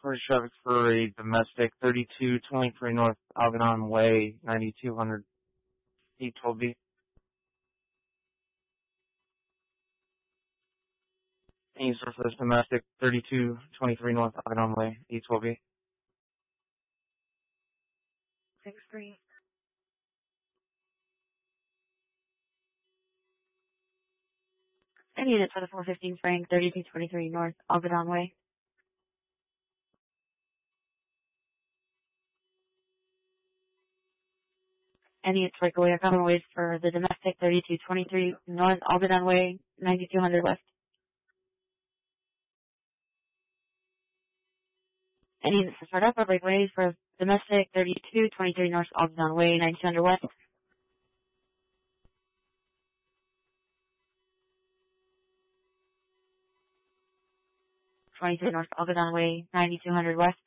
4 traffic for a domestic 3223 North Algonac Way, 9200 E12B. Any surface domestic 3223 North Algonac Way, E12B. 6-3. Any unit for the 415 Frank, 3223 North Algonac Way. Any units breakaway or common ways for the domestic 3223 North Algonac Way, 9200 West. Any units to start up or breakaways for domestic 3223 North Algonac Way, 9200 West. '23 North Algonac Way, 9200 West.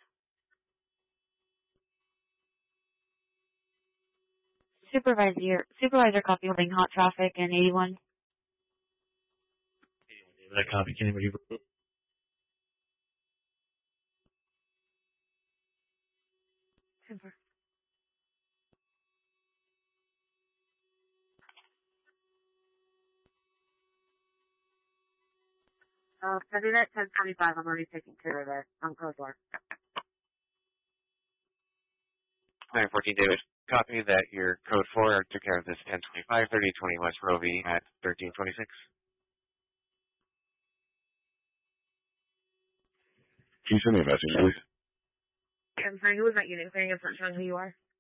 Supervisor copy holding hot traffic in 81. That copy, can anybody report? Super. Study that 1025, I'm already taking care of that on code 4. 914 David, copy that your code 4 took care of this 1025, 3020 West Rovey at 1326. Can you send me a message, please? I'm sorry, who was that unit? Clearing, it's not showing who you are.